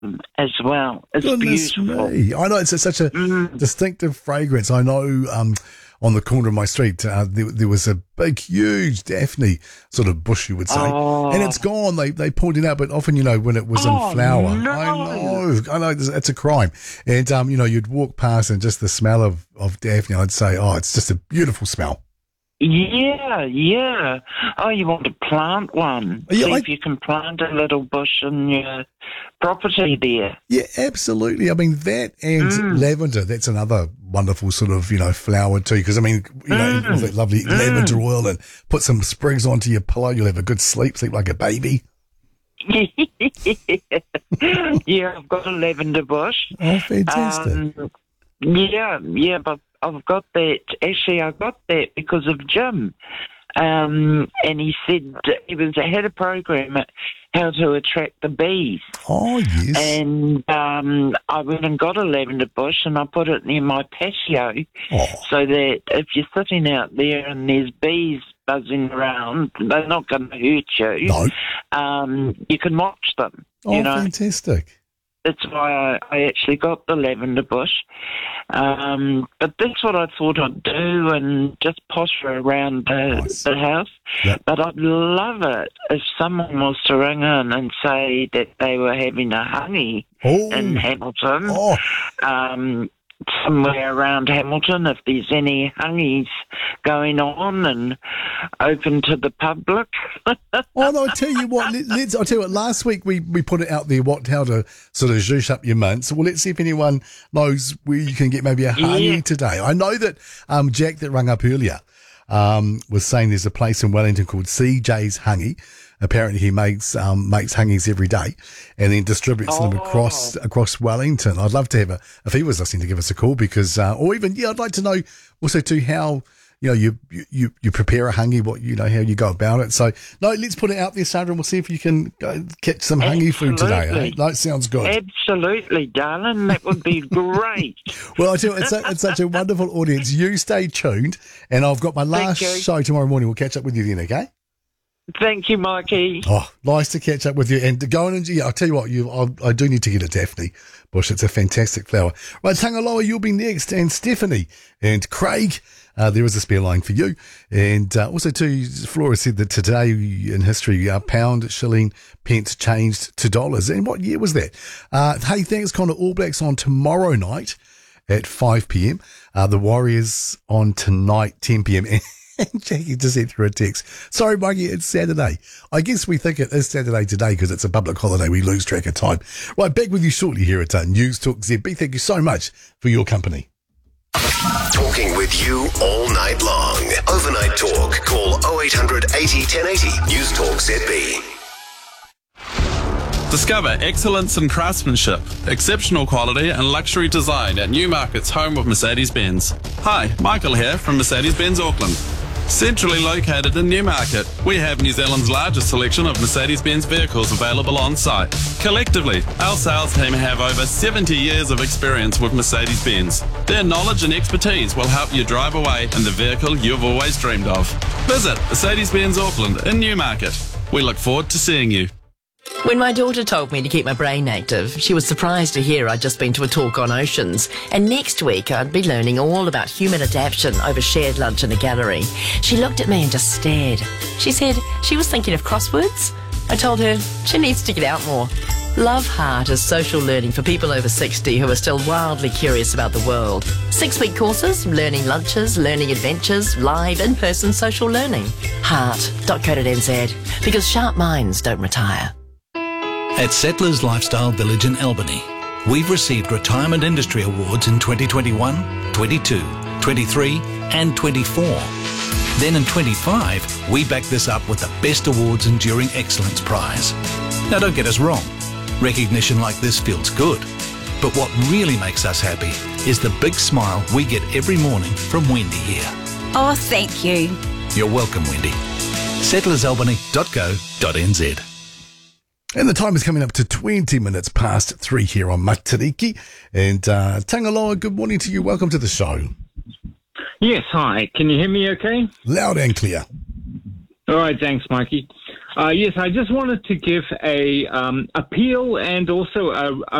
as well. It's Goodness beautiful. me. I know it's such a distinctive fragrance. I know on the corner of my street there was a big, huge Daphne sort of bush, you would say. Oh. And it's gone. They pulled it out, but often, when it was in flower. No. I know, it's a crime. And, you'd walk past and just the smell of Daphne, I'd say, it's just a beautiful smell. Yeah. Oh, you want to plant one? Yeah, See if you can plant a little bush in your property there. Yeah, absolutely. I mean, that and lavender, that's another wonderful sort of, flower too. Because, with that lovely lavender oil and put some sprigs onto your pillow, you'll have a good sleep like a baby. Yeah, I've got a lavender bush. Oh, fantastic. Yeah, but I've got that. Actually, I got that because of Jim. And he said he had a program at how to attract the bees. Oh, yes. And I went and got a lavender bush and I put it near my patio so that if you're sitting out there and there's bees buzzing around, they're not going to hurt you. No. You can watch them. Oh, fantastic. That's why I actually got the lavender bush. But that's what I thought I'd do and just potter around the house. Yep. But I'd love it if someone was to ring in and say that they were having a honey in Hamilton. Somewhere around Hamilton, if there's any hungies going on and open to the public. I'll tell you what, last week we put it out there, how to sort of zhoosh up your mints. Well, let's see if anyone knows where you can get maybe a honey today. I know that Jack that rung up earlier was saying there's a place in Wellington called CJ's Honey. Apparently he makes honey's every day and then distributes them across Wellington. I'd love to have if he was listening, to give us a call because, or even, I'd like to know also too how, you prepare a honey, what, how you go about it. So, no, let's put it out there, Sandra, and we'll see if you can go catch some honey food today. Eh? No, it sounds good. Absolutely, darling. That would be great. Well, I tell you, it's such a wonderful audience. You stay tuned and I've got my last show tomorrow morning. We'll catch up with you then, okay? Thank you, Mikey. Oh, nice to catch up with you. And to go and I'll tell you what, I do need to get a Daphne bush. It's a fantastic flower. Right, Tangaloa, you'll be next. And Stephanie and Craig, there is a spare line for you. And also, too, Flora said that today in history, pound, shilling, pence changed to dollars. And what year was that? Hey, thanks, Connor. All Blacks on tomorrow night at 5 p.m. The Warriors on tonight, 10 p.m. And Jackie just sent through a text. Sorry, Mikey, it's Saturday. I guess we think it is Saturday today because it's a public holiday. We lose track of time. Right, back with you shortly here at News Talk ZB. Thank you so much for your company. Talking with you all night long. Overnight talk. Call 0800 80 1080. News Talk ZB. Discover excellence in craftsmanship, exceptional quality and luxury design at Newmarket's home of Mercedes-Benz. Hi, Michael here from Mercedes-Benz Auckland. Centrally located in Newmarket, we have New Zealand's largest selection of Mercedes-Benz vehicles available on site. Collectively, our sales team have over 70 years of experience with Mercedes-Benz. Their knowledge and expertise will help you drive away in the vehicle you've always dreamed of. Visit Mercedes-Benz Auckland in Newmarket. We look forward to seeing you. When my daughter told me to keep my brain active, she was surprised to hear I'd just been to a talk on oceans, and next week I'd be learning all about human adaptation over shared lunch in a gallery. She looked at me and just stared. She said she was thinking of crosswords. I told her she needs to get out more. Love Heart is social learning for people over 60 who are still wildly curious about the world. 6-week courses, learning lunches, learning adventures, live in-person social learning. Heart.co.nz, because sharp minds don't retire. At Settlers Lifestyle Village in Albany, we've received Retirement Industry Awards in 2021, 22, 23 and 24. Then in 25, we back this up with the Best Awards Enduring Excellence Prize. Now don't get us wrong, recognition like this feels good. But what really makes us happy is the big smile we get every morning from Wendy here. Oh, thank you. You're welcome, Wendy. settlersalbany.co.nz. And the time is coming up to 20 minutes past 3 here on Matariki. And Tangaloa, good morning to you. Welcome to the show. Yes, hi. Can you hear me okay? Loud and clear. All right, thanks, Mikey. Yes, I just wanted to give a appeal and also a